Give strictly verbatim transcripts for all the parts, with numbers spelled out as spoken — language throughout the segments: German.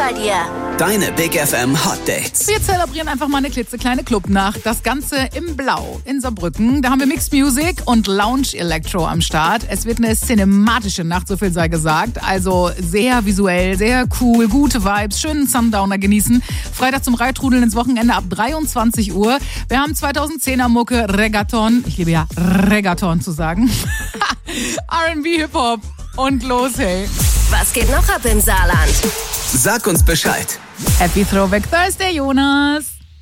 bei dir. Deine Big F M Hot Dates. Wir zelebrieren einfach mal eine klitzekleine Clubnacht. Das Ganze im Blau in Saarbrücken. Da haben wir Mixed Music und Lounge Electro am Start. Es wird eine cinematische Nacht, so viel sei gesagt. Also sehr visuell, sehr cool, gute Vibes, schönen Sundowner genießen. Freitag zum Reitrudeln ins Wochenende ab dreiundzwanzig Uhr. Wir haben zweitausendzehner Mucke, Reggaeton. Ich liebe ja Reggaeton zu sagen. R and B, Hip-Hop und los, hey. Was geht noch ab im Saarland? Sag uns Bescheid. Happy Throwback Thursday, Jonas.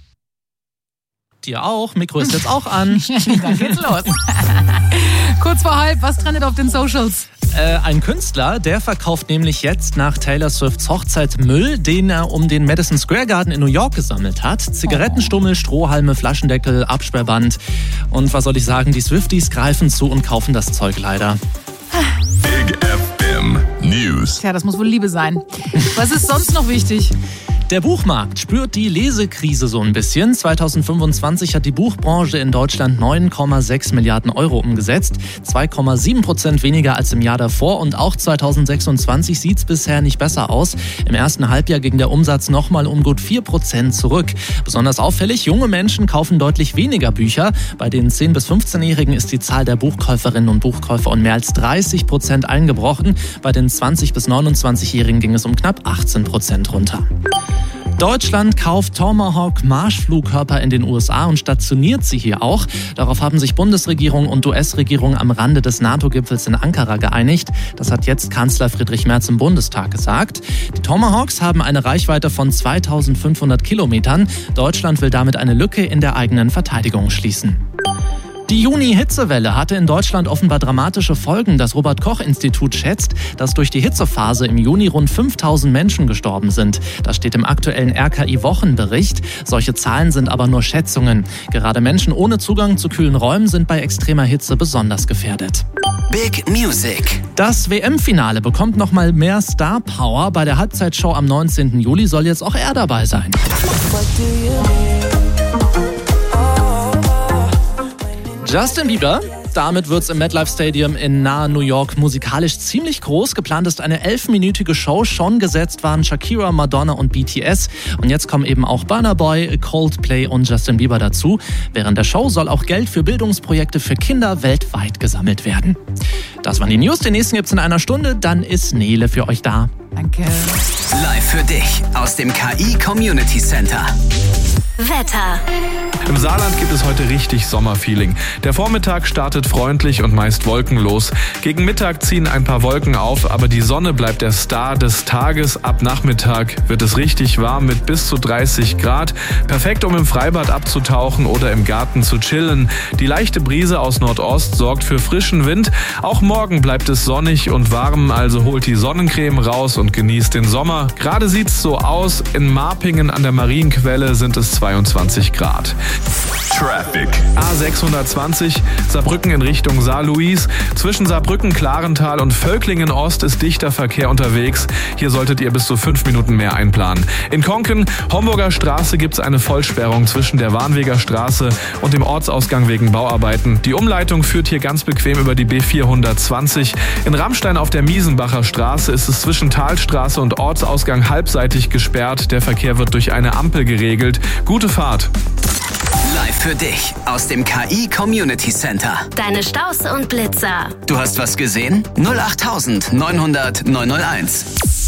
Dir auch. Mikro ist jetzt auch an. Dann geht's los. Kurz vor halb, was trendet auf den Socials? Äh, ein Künstler, der verkauft nämlich jetzt nach Taylor Swifts Hochzeit Müll, den er um den Madison Square Garden in New York gesammelt hat. Zigarettenstummel, Strohhalme, Flaschendeckel, Absperrband. Und was soll ich sagen, die Swifties greifen zu und kaufen das Zeug leider. Big F M News. Tja, das muss wohl Liebe sein. Was ist sonst noch wichtig? Der Buchmarkt spürt die Lesekrise so ein bisschen. zweitausendfünfundzwanzig hat die Buchbranche in Deutschland neun Komma sechs Milliarden Euro umgesetzt. zwei Komma sieben Prozent weniger als im Jahr davor. Und auch zweitausendsechsundzwanzig sieht es bisher nicht besser aus. Im ersten Halbjahr ging der Umsatz nochmal um gut vier Prozent zurück. Besonders auffällig, junge Menschen kaufen deutlich weniger Bücher. Bei den zehn- bis fünfzehnjährigen ist die Zahl der Buchkäuferinnen und Buchkäufer um mehr als dreißig Prozent eingebrochen. Bei den zwanzig- bis neunundzwanzigjährigen ging es um knapp achtzehn Prozent runter. Deutschland kauft Tomahawk-Marschflugkörper in den U S A und stationiert sie hier auch. Darauf haben sich Bundesregierung und U S-Regierung am Rande des NATO-Gipfels in Ankara geeinigt. Das hat jetzt Kanzler Friedrich Merz im Bundestag gesagt. Die Tomahawks haben eine Reichweite von zweitausendfünfhundert Kilometern. Deutschland will damit eine Lücke in der eigenen Verteidigung schließen. Die Juni-Hitzewelle hatte in Deutschland offenbar dramatische Folgen. Das Robert-Koch-Institut schätzt, dass durch die Hitzephase im Juni rund fünftausend Menschen gestorben sind. Das steht im aktuellen R K I-Wochenbericht. Solche Zahlen sind aber nur Schätzungen. Gerade Menschen ohne Zugang zu kühlen Räumen sind bei extremer Hitze besonders gefährdet. Big Music. Das W M-Finale bekommt nochmal mehr Star-Power. Bei der Halbzeitshow am neunzehnten Juli soll jetzt auch er dabei sein. Justin Bieber, damit wird's im MetLife Stadium in nahe New York musikalisch ziemlich groß. Geplant ist eine elfminütige Show. Schon gesetzt waren Shakira, Madonna und B T S. Und jetzt kommen eben auch Burna Boy, Coldplay und Justin Bieber dazu. Während der Show soll auch Geld für Bildungsprojekte für Kinder weltweit gesammelt werden. Das waren die News. Den nächsten gibt's in einer Stunde. Dann ist Nele für euch da. Danke. Live für dich aus dem K I Community Center. Wetter. Im Saarland gibt es heute richtig Sommerfeeling. Der Vormittag startet freundlich und meist wolkenlos. Gegen Mittag ziehen ein paar Wolken auf, aber die Sonne bleibt der Star des Tages. Ab Nachmittag wird es richtig warm mit bis zu dreißig Grad. Perfekt, um im Freibad abzutauchen oder im Garten zu chillen. Die leichte Brise aus Nordost sorgt für frischen Wind. Auch morgen bleibt es sonnig und warm, also holt die Sonnencreme raus und genießt den Sommer. Gerade sieht's so aus. In Marpingen an der Marienquelle sind es zweiundzwanzig Grad. Traffic. A sechshundertzwanzig, Saarbrücken in Richtung Saarlouis. Zwischen Saarbrücken, Klarental und Völklingen Ost ist dichter Verkehr unterwegs. Hier solltet ihr bis zu fünf Minuten mehr einplanen. In Konken, Homburger Straße, gibt's eine Vollsperrung zwischen der Warnweger Straße und dem Ortsausgang wegen Bauarbeiten. Die Umleitung führt hier ganz bequem über die B vierhundertzwanzig. In Ramstein auf der Miesenbacher Straße ist es zwischen Talstraße und Ortsausgang halbseitig gesperrt. Der Verkehr wird durch eine Ampel geregelt. Gute Fahrt. Live für dich aus dem K I Community Center. Deine Staus und Blitzer. Du hast was gesehen? null acht neunhundert neunhunderт neunhunderteins.